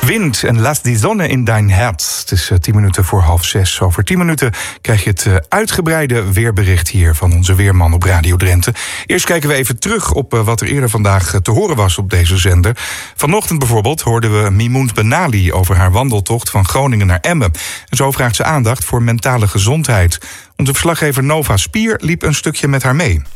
Wind en laat die zonne in dein herz. Het is 10 minuten voor 5:30. Over 10 minuten krijg je het uitgebreide weerbericht hier van onze weerman op Radio Drenthe. Eerst kijken we even terug op wat er eerder vandaag te horen was op deze zender. Vanochtend bijvoorbeeld hoorden we Mimoun Benali over haar wandeltocht van Groningen naar Emmen. En zo vraagt ze aandacht voor mentale gezondheid. Onze verslaggever Nova Spier liep een stukje met haar mee.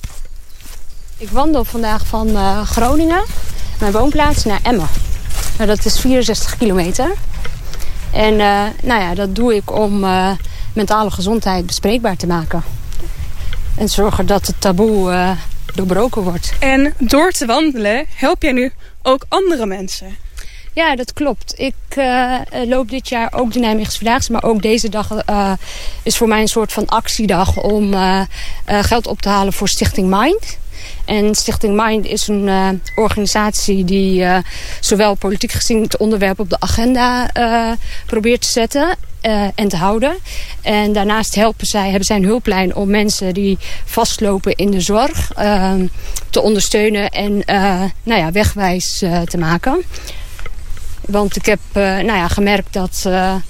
Ik wandel vandaag van Groningen, mijn woonplaats, naar Emmen. Nou, dat is 64 kilometer. En dat doe ik om mentale gezondheid bespreekbaar te maken. En zorgen dat het taboe doorbroken wordt. En door te wandelen help jij nu ook andere mensen? Ja, dat klopt. Ik loop dit jaar ook de Nijmeegse Vierdaagse. Maar ook deze dag is voor mij een soort van actiedag om geld op te halen voor Stichting Mind. En Stichting Mind is een organisatie die zowel politiek gezien het onderwerp op de agenda probeert te zetten en te houden. En daarnaast hebben zij een hulplijn om mensen die vastlopen in de zorg te ondersteunen en wegwijs te maken. Want ik heb gemerkt dat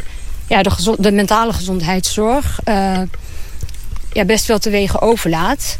de mentale gezondheidszorg best wel te wegen overlaat.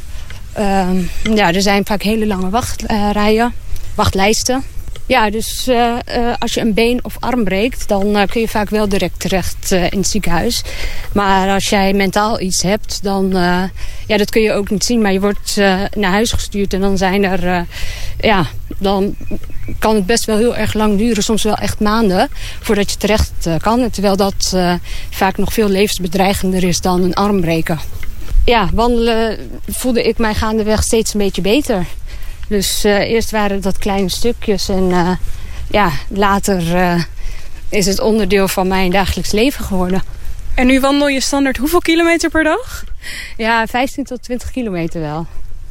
Er zijn vaak hele lange wachtlijsten. Ja, dus als je een been of arm breekt, dan kun je vaak wel direct terecht in het ziekenhuis. Maar als jij mentaal iets hebt, dan dat kun je ook niet zien. Maar je wordt naar huis gestuurd en dan zijn er, dan kan het best wel heel erg lang duren. Soms wel echt maanden voordat je terecht kan. Terwijl dat vaak nog veel levensbedreigender is dan een arm breken. Ja, wandelen voelde ik mij gaandeweg steeds een beetje beter. Dus eerst waren dat kleine stukjes en later is het onderdeel van mijn dagelijks leven geworden. En nu wandel je standaard hoeveel kilometer per dag? Ja, 15 tot 20 kilometer wel.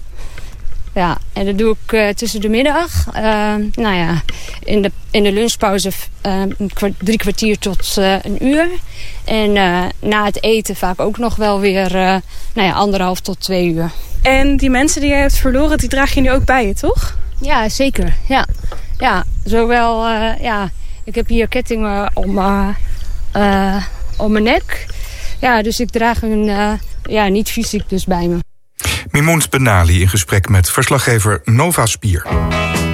Ja, en dat doe ik tussen de middag. In de lunchpauze 3 kwartier tot een uur. En na het eten vaak ook nog wel weer 1,5 tot 2 uur. En die mensen die jij hebt verloren, die draag je nu ook bij je, toch? Ja, zeker. Ja, zowel... ik heb hier kettingen om mijn nek. Ja, dus ik draag hun niet fysiek dus bij me. Mimoun Benali in gesprek met verslaggever Nova Spier.